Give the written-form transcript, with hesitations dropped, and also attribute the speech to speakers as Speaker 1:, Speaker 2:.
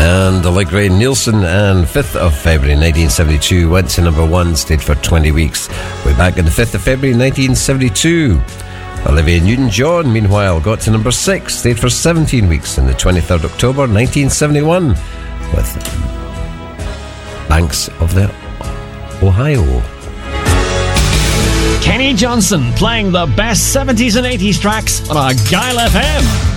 Speaker 1: And Allegra Nielsen, and 5th of February 1972 went to number 1, stayed for 20 weeks. Way back on the 5th of February 1972. Olivia Newton-John, meanwhile, got to number 6, stayed for 17 weeks on the 23rd October 1971 with Banks of the Ohio.
Speaker 2: Kenny Johnson playing the best 70s and 80s tracks on Argyle FM.